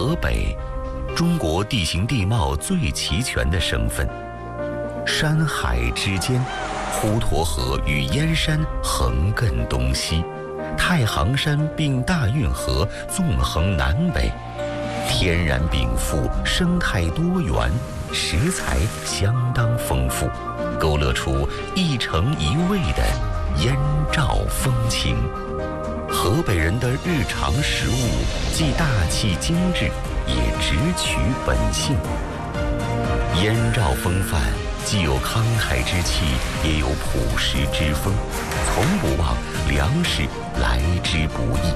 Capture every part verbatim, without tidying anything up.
河北，中国地形地貌最齐全的省份。山海之间，滹沱河与燕山横亘东西，太行山并大运河纵横南北，天然禀赋，生态多元，食材相当丰富，勾勒出一城一味的燕赵风情。河北人的日常食物既大气精致，也直取本性。燕赵风范既有慷慨之气，也有朴实之风，从不忘粮食来之不易。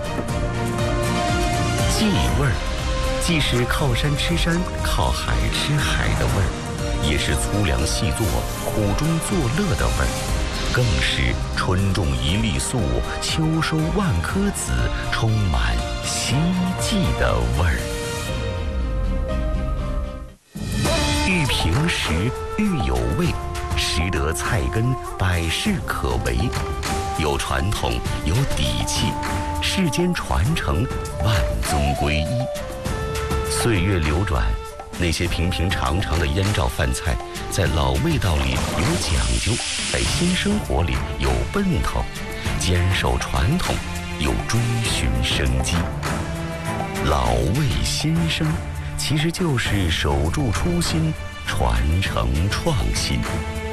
忌味儿，既是靠山吃山，靠海吃海的味儿，也是粗粮细作、苦中作乐的味儿，更是春种一粒粟，秋收万颗子，充满希冀的味儿。欲平时，欲有味，识得菜根，百事可为。有传统，有底气，世间传承，万宗归一。岁月流转，那些平平常常的燕赵饭菜，在老味道里有讲究，在新生活里有奔头，坚守传统，又追寻生机。老味新生，其实就是守住初心，传承创新。